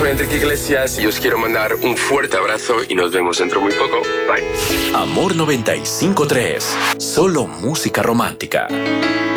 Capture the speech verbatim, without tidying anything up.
soy Enrique Iglesias y os quiero mandar un fuerte abrazo y nos vemos dentro muy poco. Bye. Amor noventa y cinco tres. Solo música romántica.